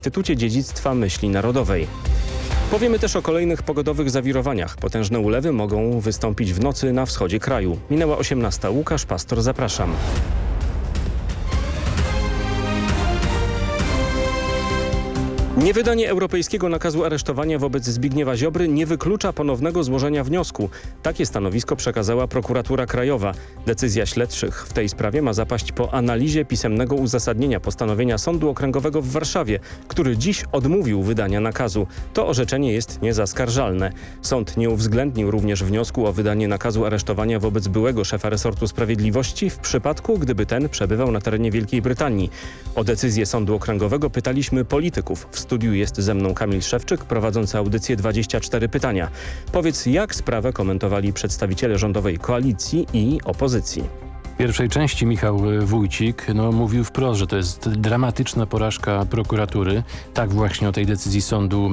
Instytucie Dziedzictwa Myśli Narodowej. Powiemy też o kolejnych pogodowych zawirowaniach. Potężne ulewy mogą wystąpić w nocy na wschodzie kraju. Minęła 18. Łukasz Pastor, zapraszam. Niewydanie europejskiego nakazu aresztowania wobec Zbigniewa Ziobry nie wyklucza ponownego złożenia wniosku. Takie stanowisko przekazała Prokuratura Krajowa. Decyzja śledczych w tej sprawie ma zapaść po analizie pisemnego uzasadnienia postanowienia Sądu Okręgowego w Warszawie, który dziś odmówił wydania nakazu. To orzeczenie jest niezaskarżalne. Sąd nie uwzględnił również wniosku o wydanie nakazu aresztowania wobec byłego szefa resortu sprawiedliwości w przypadku, gdyby ten przebywał na terenie Wielkiej Brytanii. O decyzję Sądu Okręgowego pytaliśmy polityków. W studiu jest ze mną Kamil Szewczyk, prowadzący audycję 24 pytania. Powiedz, jak sprawę komentowali przedstawiciele rządowej koalicji i opozycji. W pierwszej części Michał Wójcik mówił wprost, że to jest dramatyczna porażka prokuratury. Tak właśnie o tej decyzji sądu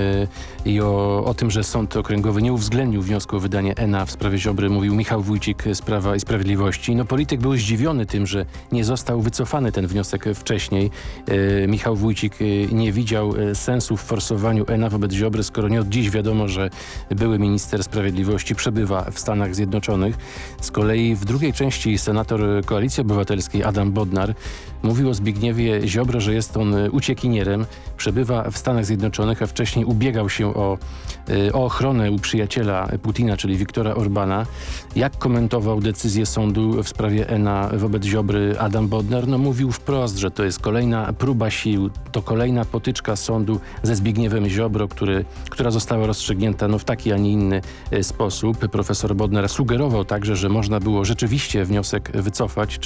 i o tym, że Sąd Okręgowy nie uwzględnił wniosku o wydanie ENA w sprawie Ziobry, mówił Michał Wójcik z Prawa i Sprawiedliwości. Polityk był zdziwiony tym, że nie został wycofany ten wniosek wcześniej. Michał Wójcik nie widział sensu w forsowaniu ENA wobec Ziobry, skoro nie od dziś wiadomo, że były minister sprawiedliwości przebywa w Stanach Zjednoczonych. Z kolei w drugiej części senator Koalicji Obywatelskiej Adam Bodnar mówił o Zbigniewie Ziobrze, że jest on uciekinierem, przebywa w Stanach Zjednoczonych, a wcześniej ubiegał się o ochronę u przyjaciela Putina, czyli Viktora Orbana. Jak komentował decyzję sądu w sprawie ENA wobec Ziobry Adam Bodnar? Mówił wprost, że to jest kolejna próba sił, to kolejna potyczka sądu ze Zbigniewem Ziobro, która została rozstrzygnięta w taki, a nie inny sposób. Profesor Bodnar sugerował także, że można było rzeczywiście wniosek wycofać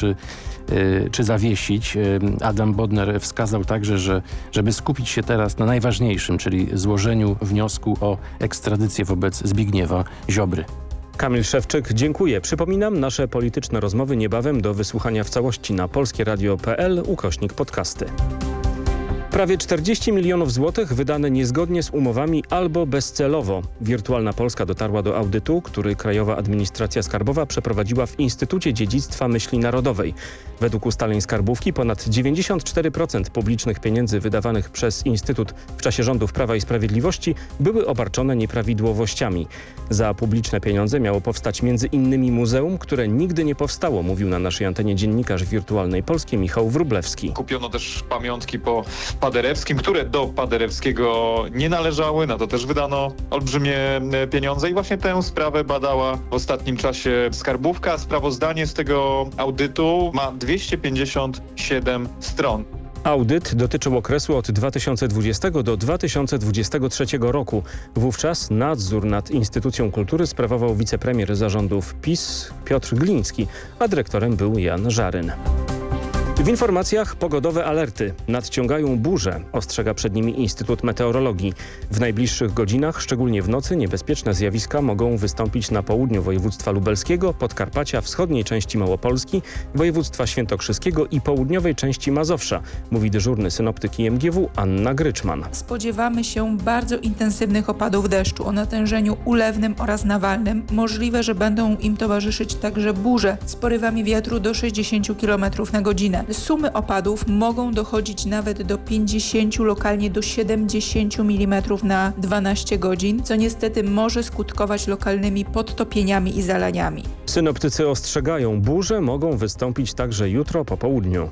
czy zawiesić. Adam Bodnar wskazał także, że żeby skupić się teraz na najważniejszym, czyli złożeniu wniosku o ekstradycję wobec Zbigniewa Ziobry. Kamil Szewczyk, dziękuję. Przypominam, nasze polityczne rozmowy niebawem do wysłuchania w całości na polskieradio.pl/podcasty. Prawie 40 milionów złotych wydane niezgodnie z umowami albo bezcelowo. Wirtualna Polska dotarła do audytu, który Krajowa Administracja Skarbowa przeprowadziła w Instytucie Dziedzictwa Myśli Narodowej. Według ustaleń skarbówki ponad 94% publicznych pieniędzy wydawanych przez Instytut w czasie rządów Prawa i Sprawiedliwości były obarczone nieprawidłowościami. Za publiczne pieniądze miało powstać m.in. muzeum, które nigdy nie powstało, mówił na naszej antenie dziennikarz Wirtualnej Polskiej Michał Wróblewski. Kupiono też pamiątki po Paderewskim, które do Paderewskiego nie należały. Na to też wydano olbrzymie pieniądze i właśnie tę sprawę badała w ostatnim czasie skarbówka. Sprawozdanie z tego audytu ma 257 stron. Audyt dotyczył okresu od 2020 do 2023 roku. Wówczas nadzór nad Instytucją Kultury sprawował wicepremier zarządów PiS Piotr Gliński, a dyrektorem był Jan Żaryn. W informacjach pogodowe alerty. Nadciągają burze, ostrzega przed nimi Instytut Meteorologii. W najbliższych godzinach, szczególnie w nocy, niebezpieczne zjawiska mogą wystąpić na południu województwa lubelskiego, Podkarpacia, wschodniej części Małopolski, województwa świętokrzyskiego i południowej części Mazowsza, mówi dyżurny synoptyk IMGW Anna Gryczman. Spodziewamy się bardzo intensywnych opadów deszczu o natężeniu ulewnym oraz nawalnym. Możliwe, że będą im towarzyszyć także burze z porywami wiatru do 60 km na godzinę. Sumy opadów mogą dochodzić nawet do 50, lokalnie do 70 mm na 12 godzin, co niestety może skutkować lokalnymi podtopieniami i zalaniami. Synoptycy ostrzegają, burze mogą wystąpić także jutro po południu.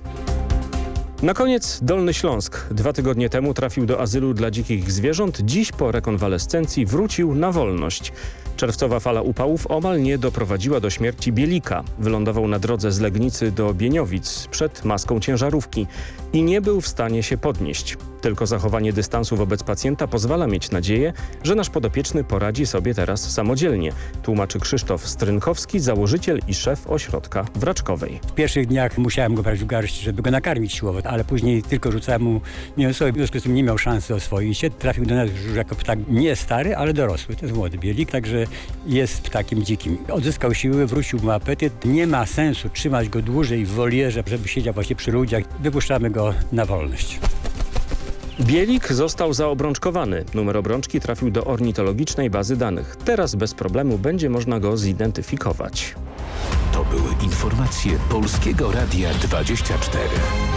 Na koniec Dolny Śląsk. 2 tygodnie temu trafił do azylu dla dzikich zwierząt. Dziś po rekonwalescencji wrócił na wolność. Czerwcowa fala upałów omal nie doprowadziła do śmierci Bielika. Wylądował na drodze z Legnicy do Bieniowic przed maską ciężarówki i nie był w stanie się podnieść. Tylko zachowanie dystansu wobec pacjenta pozwala mieć nadzieję, że nasz podopieczny poradzi sobie teraz samodzielnie, tłumaczy Krzysztof Strynkowski, założyciel i szef ośrodka w Raczkowej. W pierwszych dniach musiałem go brać w garść, żeby go nakarmić siłowo, ale później tylko rzucałem mu mięso i w związku z tym nie miał szansy oswoić się. Trafił do nas już jako ptak nie stary, ale dorosły. To jest młody bielik, także jest ptakiem dzikim. Odzyskał siły, wrócił mu apetyt. Nie ma sensu trzymać go dłużej w wolierze, żeby siedział właśnie przy ludziach. Wypuszczamy go na wolność. Bielik został zaobrączkowany. Numer obrączki trafił do ornitologicznej bazy danych. Teraz bez problemu będzie można go zidentyfikować. To były informacje Polskiego Radia 24.